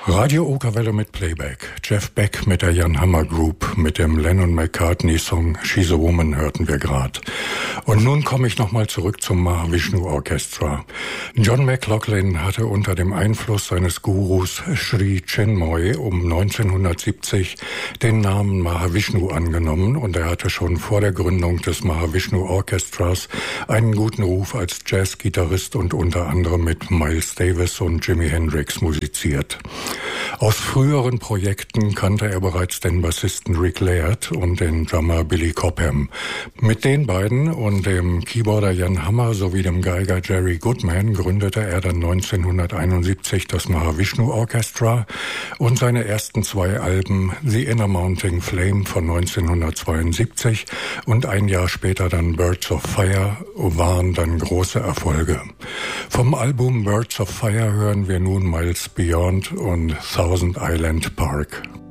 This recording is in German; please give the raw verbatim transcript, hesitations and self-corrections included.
Radio Okerwelle mit Playback. Jeff Beck mit der Jan Hammer Group mit dem Lennon-McCartney-Song She's a Woman hörten wir gerade. Und nun komme ich nochmal zurück zum Mahavishnu Orchestra. John McLaughlin hatte unter dem Einfluss seines Gurus Sri Chinmoy um neunzehnhundertsiebzig den Namen Mahavishnu angenommen und er hatte schon vor der Gründung des Mahavishnu Orchestras einen guten Ruf als Jazzgitarrist und unter anderem mit Miles Davis und Jimi Hendrix musiziert. Aus früheren Projekten kannte er bereits den Bassisten Rick Laird und den Drummer Billy Cobham. Mit den beiden und dem Keyboarder Jan Hammer sowie dem Geiger Jerry Goodman gründete er dann neunzehnhunderteinundsiebzig das Mahavishnu Orchestra und seine ersten zwei Alben The Inner Mounting Flame von neunzehnhundertzweiundsiebzig und ein Jahr später dann Birds of Fire waren dann große Erfolge. Vom Album Birds of Fire hören wir nun Miles Beyond und Thousand Island Park.